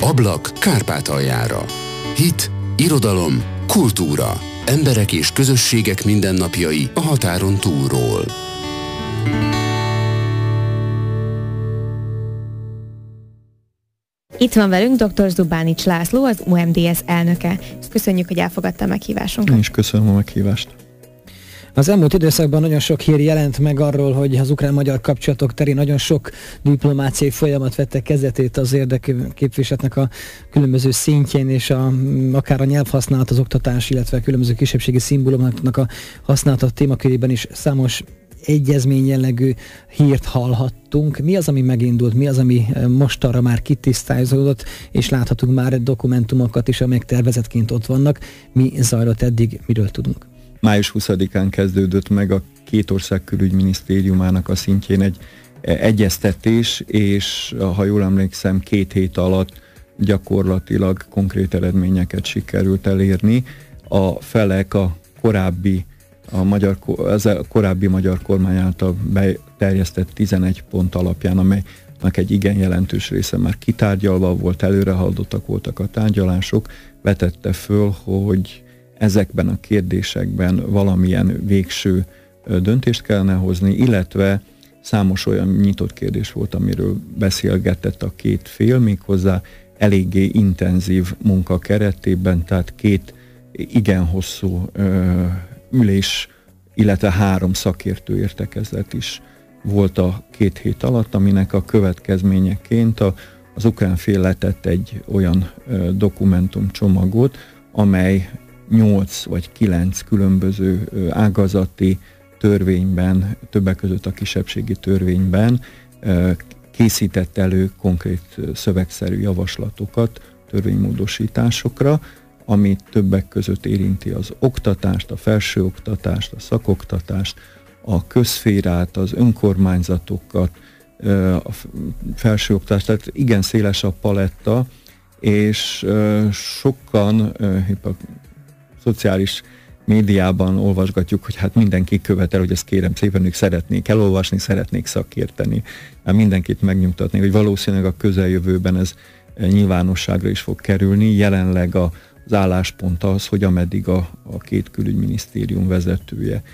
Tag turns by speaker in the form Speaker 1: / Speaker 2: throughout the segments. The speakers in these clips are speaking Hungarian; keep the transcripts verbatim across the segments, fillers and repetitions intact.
Speaker 1: Ablak Kárpátaljára. Hit, irodalom, kultúra. Emberek és közösségek mindennapjai a határon túlról.
Speaker 2: Itt van velünk dr. Zubánics László, az u em dé es elnöke. Köszönjük, hogy elfogadta a meghívásunkat.
Speaker 3: Én is köszönöm a meghívást.
Speaker 4: Az elmúlt időszakban nagyon sok hír jelent meg arról, hogy az ukrán-magyar kapcsolatok terén nagyon sok diplomáciai folyamat vette kezdetét az érdekképviseletnek a különböző szintjén, és a, akár a nyelvhasználat, az oktatás, illetve a különböző kisebbségi szimbólumoknak a használata témakörében is számos egyezmény jellegű hírt hallhattunk. Mi az, ami megindult? Mi az, ami mostanra már kitisztázódott, és láthatunk már dokumentumokat is, amelyek tervezetként ott vannak. Mi zajlott eddig? Miről tudunk?
Speaker 3: május huszadikán kezdődött meg a két ország külügyminisztériumának a szintjén egy egyeztetés, és ha jól emlékszem, két hét alatt gyakorlatilag konkrét eredményeket sikerült elérni. A felek a korábbi a, magyar, az a korábbi magyar kormány által beterjesztett tizenegy pont alapján, amelynek egy igen jelentős része már kitárgyalva volt, előrehaladottak voltak a tárgyalások, vetette föl, hogy ezekben a kérdésekben valamilyen végső döntést kellene hozni, illetve számos olyan nyitott kérdés volt, amiről beszélgetett a két fél, méghozzá eléggé intenzív munka keretében, tehát két igen hosszú ö, ülés, illetve három szakértő értekezlet is volt a két hét alatt, aminek a következményeként a, az ukrán fél letett egy olyan ö, dokumentumcsomagot, amely nyolc vagy kilenc különböző ágazati törvényben, többek között a kisebbségi törvényben készített elő konkrét szövegszerű javaslatokat törvénymódosításokra, ami többek között érinti az oktatást, a felsőoktatást, a szakoktatást, a közszférát, az önkormányzatokat, a felsőoktatást, tehát igen széles a paletta, és sokan szociális médiában olvasgatjuk, hogy hát mindenki követel, hogy ezt kérem szépen, ők szeretnék elolvasni, szeretnék szakérteni. Hát mindenkit megnyugtatni, hogy valószínűleg a közeljövőben ez nyilvánosságra is fog kerülni. Jelenleg az álláspont az, hogy ameddig a, a két külügyminisztérium vezetője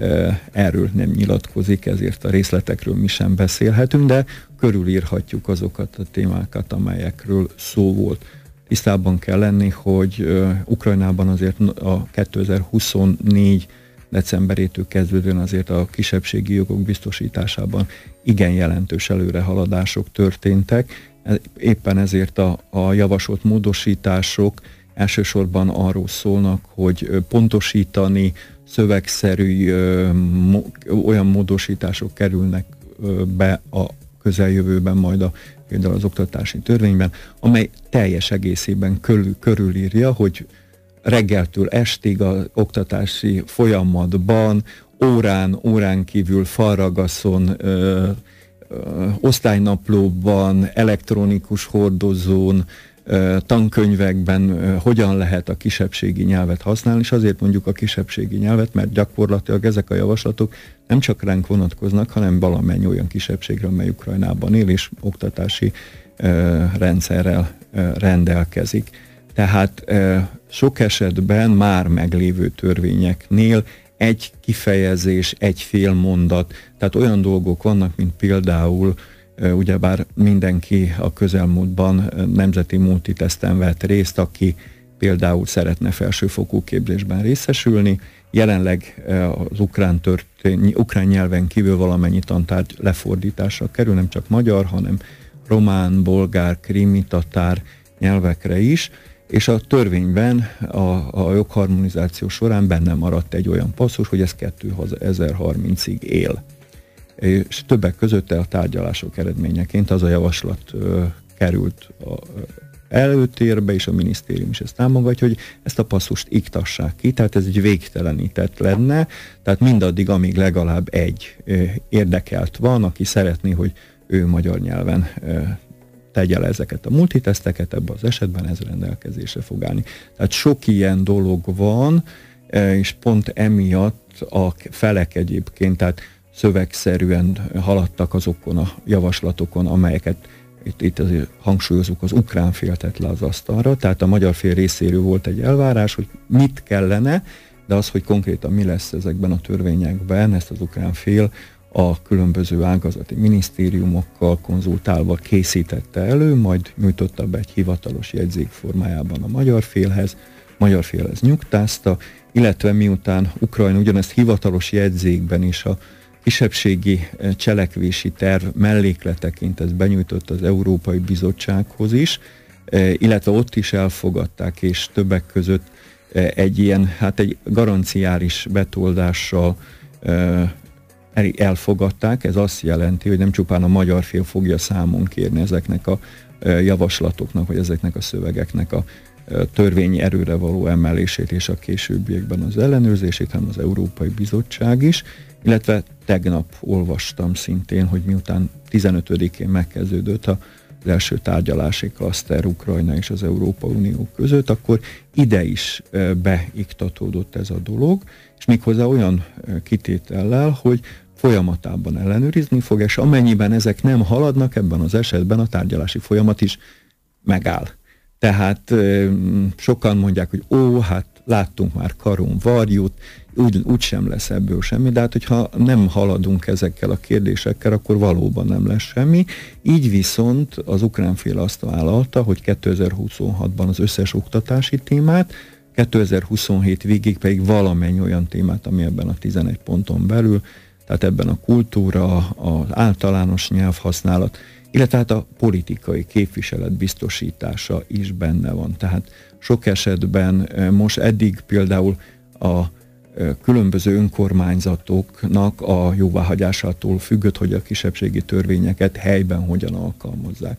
Speaker 3: erről nem nyilatkozik, ezért a részletekről mi sem beszélhetünk, de körülírhatjuk azokat a témákat, amelyekről szó volt. Tisztában kell lenni, hogy uh, Ukrajnában azért a kétezer-huszonnégy decemberétől kezdődően azért a kisebbségi jogok biztosításában igen jelentős előrehaladások történtek. Éppen ezért a, a javasolt módosítások elsősorban arról szólnak, hogy pontosítani, szövegszerű uh, mo- olyan módosítások kerülnek uh, be a közeljövőben majd a például az oktatási törvényben, amely teljes egészében körül, körülírja, hogy reggeltől estig az oktatási folyamatban órán, órán kívül falragaszon, ö, ö, osztálynaplóban, elektronikus hordozón, ö, tankönyvekben ö, hogyan lehet a kisebbségi nyelvet használni, és azért mondjuk a kisebbségi nyelvet, mert gyakorlatilag ezek a javaslatok nem csak ránk vonatkoznak, hanem valamennyi olyan kisebbségre, amely Ukrajnában él, és oktatási ö, rendszerrel ö, rendelkezik. Tehát ö, sok esetben már meglévő törvényeknél egy kifejezés, egy fél mondat, tehát olyan dolgok vannak, mint például ö, ugyebár mindenki a közelmúltban nemzeti multiteszten vett részt, aki például szeretne felsőfokú képzésben részesülni. Jelenleg az ukrán, történy, ukrán nyelven kívül valamennyi tantárgy lefordításra kerül, nem csak magyar, hanem román, bolgár, krími tatár nyelvekre is, és a törvényben a, a jogharmonizáció során benne maradt egy olyan passzus, hogy ez kétezer-harmincig él. És többek között a tárgyalások eredményeként az a javaslat ö, került a, előtérbe, és a minisztérium is ezt támogatja, hogy ezt a passzust iktassák ki, tehát ez egy végtelenített lenne, tehát mindaddig, amíg legalább egy ö, érdekelt van, aki szeretné, hogy ő magyar nyelven ö, tegye le ezeket a multiteszteket, ebben az esetben ez rendelkezésre fog állni. Tehát sok ilyen dolog van, ö, és pont emiatt a felek egyébként, tehát szövegszerűen haladtak azokon a javaslatokon, amelyeket itt, itt azért hangsúlyozunk, az ukrán fél tett le az asztalra, tehát a magyar fél részéről volt egy elvárás, hogy mit kellene, de az, hogy konkrétan mi lesz ezekben a törvényekben, ezt az ukrán fél a különböző ágazati minisztériumokkal konzultálva készítette elő, majd nyújtotta be egy hivatalos jegyzék formájában a magyar félhez, magyar fél ez nyugtázta, illetve miután Ukrajna ugyanezt hivatalos jegyzékben is a kisebbségi cselekvési terv mellékleteként ezt benyújtott az Európai Bizottsághoz is, illetve ott is elfogadták, és többek között egy ilyen, hát egy garanciális betoldással elfogadták. Ez azt jelenti, hogy nem csupán a magyar fél fogja számon kérni ezeknek a javaslatoknak, vagy ezeknek a szövegeknek a törvényi erőre való emelését és a későbbiekben az ellenőrzését, hanem az Európai Bizottság is, illetve tegnap olvastam szintén, hogy miután tizenötödikén megkezdődött az első tárgyalási klaszter Ukrajna és az Európai Unió között, akkor ide is beiktatódott ez a dolog, és méghozzá olyan kitétellel, hogy folyamatában ellenőrizni fog, és amennyiben ezek nem haladnak, ebben az esetben a tárgyalási folyamat is megáll. Tehát sokan mondják, hogy ó, hát láttunk már karon varjút, úgy, úgy sem lesz ebből semmi, de hát hogyha nem haladunk ezekkel a kérdésekkel, akkor valóban nem lesz semmi. Így viszont az ukrán fél azt vállalta, hogy kétezer-huszonhatban az összes oktatási témát, kétezer-huszonhét végig pedig valamennyi olyan témát, ami ebben a tizenegy ponton belül, tehát ebben a kultúra, az általános nyelvhasználat, illetve hát a politikai képviselet biztosítása is benne van. Tehát sok esetben most eddig például a különböző önkormányzatoknak a jóváhagyásától függött, hogy a kisebbségi törvényeket helyben hogyan alkalmazzák.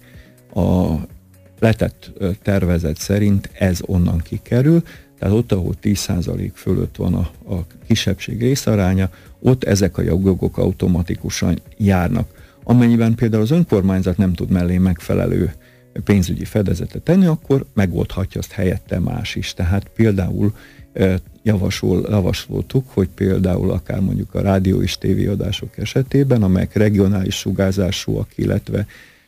Speaker 3: A letett tervezet szerint ez onnan kikerül, tehát ott, ahol tíz százalék fölött van a, a kisebbség részaránya, ott ezek a jogok automatikusan járnak. Amennyiben például az önkormányzat nem tud mellé megfelelő pénzügyi fedezetet tenni, akkor megoldhatja azt helyette más is. Tehát például javasol, javasoltuk, hogy például akár mondjuk a rádió és tévéadások esetében, amelyek regionális sugárzásúak, illetve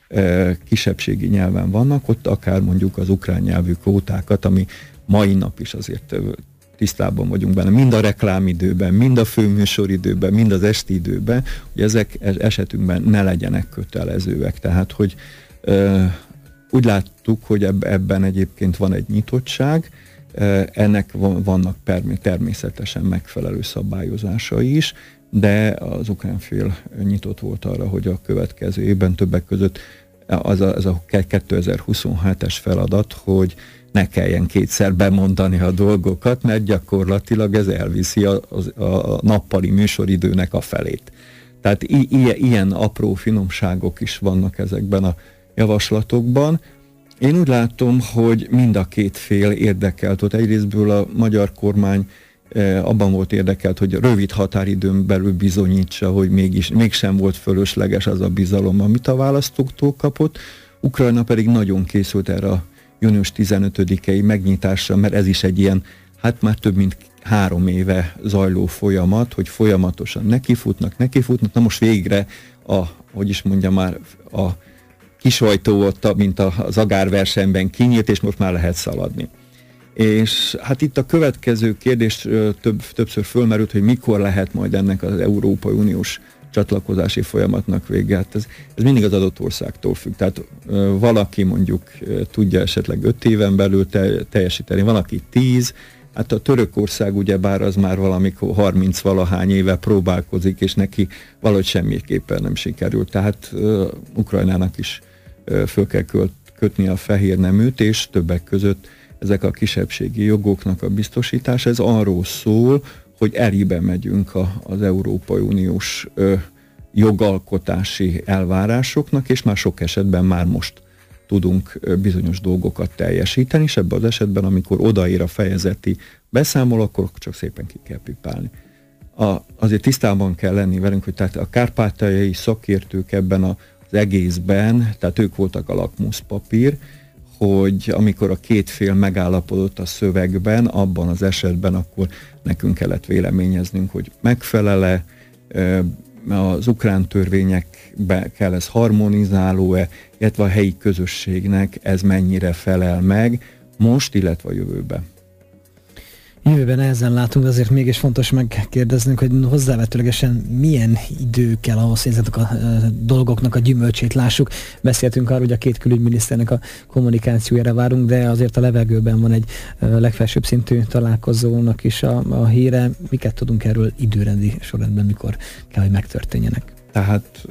Speaker 3: kisebbségi nyelven vannak, ott akár mondjuk az ukrán nyelvű kvótákat, ami mai nap is azért tisztában vagyunk benne, mind a reklámidőben, mind a főműsoridőben, mind az esti időben, hogy ezek esetünkben ne legyenek kötelezőek. Tehát, hogy ö, úgy láttuk, hogy ebben egyébként van egy nyitottság, ennek vannak természetesen megfelelő szabályozásai is, de az ukrán fél nyitott volt arra, hogy a következő évben többek között az a, az a kétezer-huszonhetes feladat, hogy ne kelljen kétszer bemondani a dolgokat, mert gyakorlatilag ez elviszi a, a, a nappali műsoridőnek a felét. Tehát i, i, ilyen apró finomságok is vannak ezekben a javaslatokban. Én úgy látom, hogy mind a két fél érdekelt, ott egyrésztből a magyar kormány eh, abban volt érdekelt, hogy rövid határidőn belül bizonyítsa, hogy mégis, mégsem volt fölösleges az a bizalom, amit a választóktól kapott. Ukrajna pedig nagyon készült erre a június tizenötödikei megnyitásra, mert ez is egy ilyen, hát már több mint három éve zajló folyamat, hogy folyamatosan nekifutnak, nekifutnak, na most végre a, hogy is mondja már, a kisajtó ott, mint az agárversenyben kinyílt, és most már lehet szaladni. És hát itt a következő kérdés több, többször fölmerült, hogy mikor lehet majd ennek az Európai Uniós csatlakozási folyamatnak vége. Hát ez, ez mindig az adott országtól függ. Tehát ö, valaki mondjuk ö, tudja esetleg öt éven belül te, teljesíteni, valaki tíz. Hát a Törökország ugyebár az már valamikor harminc valahány éve próbálkozik, és neki valahogy semmiképpen nem sikerült. Tehát ö, Ukrajnának is ö, föl kell költ, kötni a fehér neműt, és többek között ezek a kisebbségi jogoknak a biztosítása, ez arról szól, hogy elébe megyünk a, az Európai Uniós ö, jogalkotási elvárásoknak, és már sok esetben már most tudunk ö, bizonyos dolgokat teljesíteni, és ebben az esetben, amikor odaér a fejezeti beszámoló, akkor csak szépen ki kell pipálni. A, azért tisztában kell lenni velünk, hogy tehát a kárpátaljai szakértők ebben az egészben, tehát ők voltak a lakmuszpapír, hogy amikor a két fél megállapodott a szövegben, abban az esetben akkor nekünk kellett véleményeznünk, hogy megfelele, az ukrán törvényekbe kell ez harmonizáló-e, illetve a helyi közösségnek ez mennyire felel meg most, illetve a jövőben.
Speaker 4: Jövőben ezen látunk, de azért mégis fontos megkérdeznünk, hogy hozzávetőlegesen milyen idő kell ahhoz, hogy ezek a dolgoknak a gyümölcsét lássuk. Beszéltünk arról, hogy a két külügyminiszternek a kommunikációjára várunk, de azért a levegőben van egy legfelsőbb szintű találkozónak is a, a híre. Miket tudunk erről időrendi sorrendben, mikor kell, hogy megtörténjenek?
Speaker 3: Tehát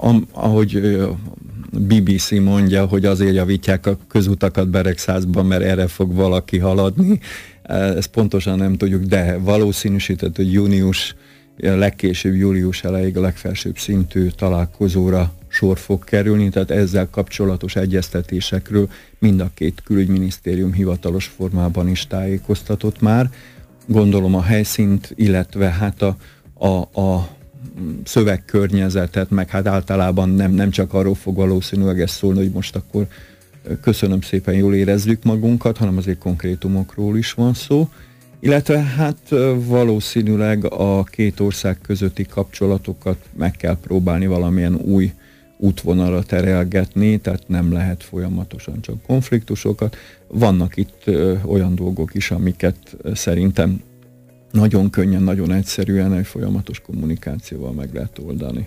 Speaker 3: ahogy bé bé cé mondja, hogy azért javítják a közutakat Beregszázban, mert erre fog valaki haladni. Ezt pontosan nem tudjuk, de valószínűsített, hogy június, legkésőbb július elejéig a legfelsőbb szintű találkozóra sor fog kerülni, tehát ezzel kapcsolatos egyeztetésekről mind a két külügyminisztérium hivatalos formában is tájékoztatott már. Gondolom a helyszínt, illetve hát a, a, a szövegkörnyezetet, meg hát általában nem, nem csak arról fog valószínűleg ez szólni, hogy most akkor köszönöm szépen, jól érezzük magunkat, hanem azért konkrétumokról is van szó. Illetve hát valószínűleg a két ország közötti kapcsolatokat meg kell próbálni valamilyen új útvonalra terelgetni, tehát nem lehet folyamatosan csak konfliktusokat. Vannak itt olyan dolgok is, amiket szerintem nagyon könnyen, nagyon egyszerűen egy folyamatos kommunikációval meg lehet oldani.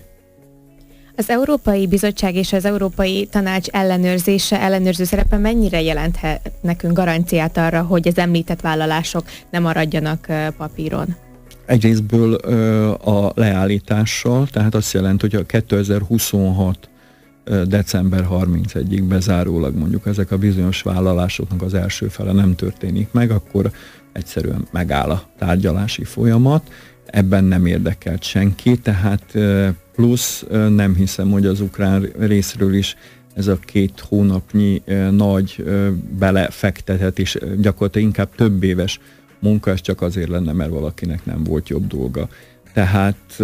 Speaker 2: Az Európai Bizottság és az Európai Tanács ellenőrzése, ellenőrző szerepe mennyire jelenthet nekünk garanciát arra, hogy az említett vállalások nem maradjanak papíron?
Speaker 3: Egyrésztből a leállítással, tehát azt jelenti, hogy a kétezer-huszonhat december harmincegyedikéig bezárólag mondjuk ezek a bizonyos vállalásoknak az első fele nem történik meg, akkor egyszerűen megáll a tárgyalási folyamat. Ebben nem érdekelt senki, tehát plusz nem hiszem, hogy az ukrán részről is ez a két hónapnyi nagy belefektetés, gyakorlatilag inkább több éves munka, ez csak azért lenne, mert valakinek nem volt jobb dolga. Tehát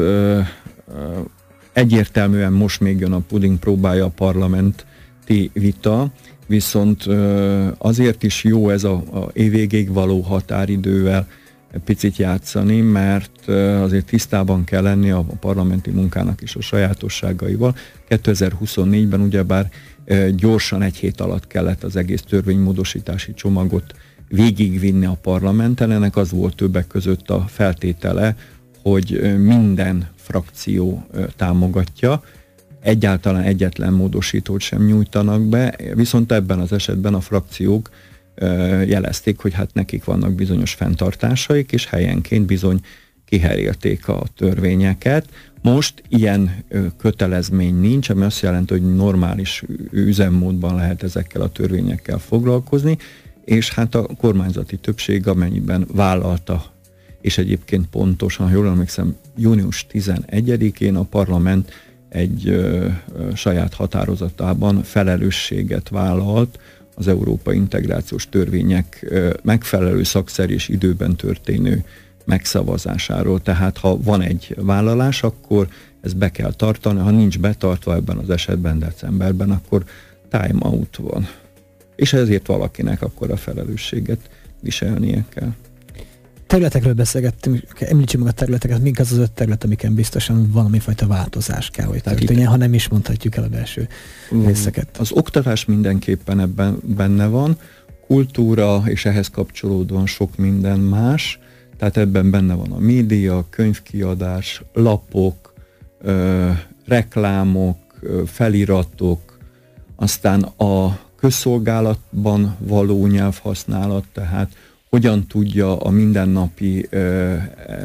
Speaker 3: egyértelműen most még jön a puding próbája a parlamenti vita, viszont azért is jó ez a, a évvégéig való határidővel picit játszani, mert azért tisztában kell lenni a parlamenti munkának is a sajátosságaival. kétezer-huszonnégyben ugyebár gyorsan egy hét alatt kellett az egész törvénymódosítási csomagot végigvinni a parlamenten. Ennek az volt többek között a feltétele, hogy minden frakció támogatja, egyáltalán egyetlen módosítót sem nyújtanak be, viszont ebben az esetben a frakciók jelezték, hogy hát nekik vannak bizonyos fenntartásaik, és helyenként bizony kiherélték a törvényeket. Most ilyen kötelezmény nincs, ami azt jelenti, hogy normális üzemmódban lehet ezekkel a törvényekkel foglalkozni, és hát a kormányzati többség amennyiben vállalta, és egyébként pontosan, ha jól emlékszem, június tizenegyedikén a parlament egy ö, ö, saját határozatában felelősséget vállalt az európai integrációs törvények ö, megfelelő szakszerű és időben történő megszavazásáról. Tehát ha van egy vállalás, akkor ezt be kell tartani, ha nincs betartva ebben az esetben decemberben, akkor time out van. És ezért valakinek akkor a felelősséget viselnie kell.
Speaker 4: Területekről beszélgettünk, említsük meg a területeket, mink az az öt terület, amiken biztosan valami fajta változás kell, hogy történjen, ha nem is mondhatjuk el a belső részeket.
Speaker 3: Az oktatás mindenképpen ebben benne van, kultúra és ehhez kapcsolódóan sok minden más, tehát ebben benne van a média, könyvkiadás, lapok, ö, reklámok, ö, feliratok, aztán a közszolgálatban való nyelvhasználat, tehát hogyan tudja a mindennapi ö, ö,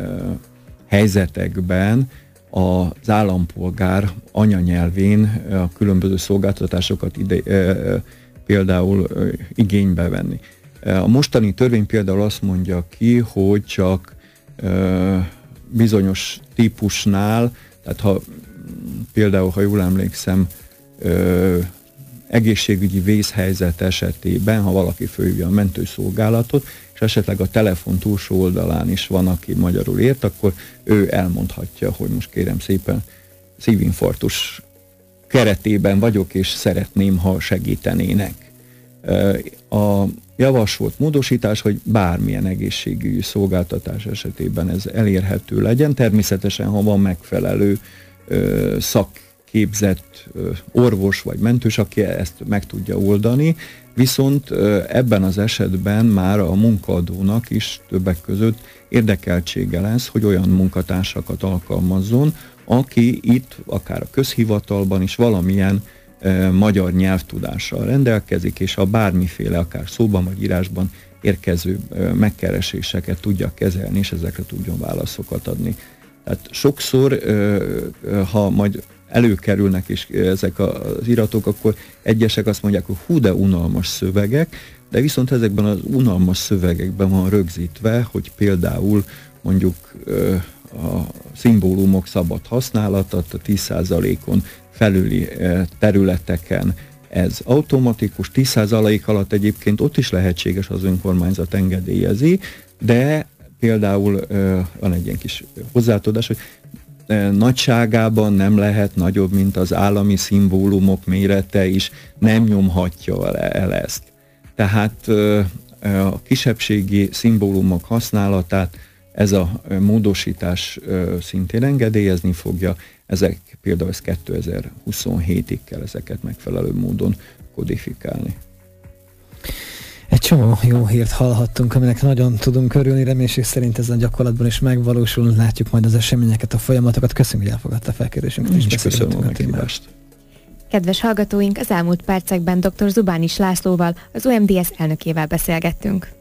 Speaker 3: helyzetekben az állampolgár anyanyelvén a különböző szolgáltatásokat ide, ö, például ö, igénybe venni. A mostani törvény például azt mondja ki, hogy csak ö, bizonyos típusnál, tehát ha például, ha jól emlékszem, ö, egészségügyi vészhelyzet esetében, ha valaki fölhívja a mentőszolgálatot, és esetleg a telefon túlsó oldalán is van, aki magyarul ért, akkor ő elmondhatja, hogy most kérem szépen szívinfarktus keretében vagyok, és szeretném, ha segítenének. A javasolt módosítás, hogy bármilyen egészségügyi szolgáltatás esetében ez elérhető legyen, természetesen, ha van megfelelő szakképzett orvos vagy mentős, aki ezt meg tudja oldani, viszont ebben az esetben már a munkaadónak is többek között érdekeltsége lesz, hogy olyan munkatársakat alkalmazzon, aki itt akár a közhivatalban is valamilyen e, magyar nyelvtudással rendelkezik, és a bármiféle, akár szóban vagy írásban érkező e, megkereséseket tudja kezelni, és ezekre tudjon válaszokat adni. Tehát sokszor, e, ha majd előkerülnek is ezek az iratok, akkor egyesek azt mondják, hogy hú, de unalmas szövegek, de viszont ezekben az unalmas szövegekben van rögzítve, hogy például mondjuk e, a szimbólumok szabad használatot, a tíz százalékon felüli területeken ez automatikus, tíz százalék alatt egyébként ott is lehetséges, az önkormányzat engedélyezi, de például van egy ilyen kis hozzátudás, hogy nagyságában nem lehet nagyobb, mint az állami szimbólumok mérete is, nem nyomhatja el ezt. Tehát a kisebbségi szimbólumok használatát ez a módosítás szintén engedélyezni fogja, ezek például ez kétezer-huszonhétig kell ezeket megfelelő módon kodifikálni.
Speaker 4: Egy csomó jó hírt hallhattunk, aminek nagyon tudunk örülni, reménység szerint ez a gyakorlatban is megvalósul, látjuk majd az eseményeket, a folyamatokat. Köszönjük, hogy elfogadta a felkérésünket, és
Speaker 3: köszönöm a meghívást.
Speaker 2: Kedves hallgatóink, az elmúlt percekben dr. Zubánis Lászlóval, az o em dé es elnökével beszélgettünk.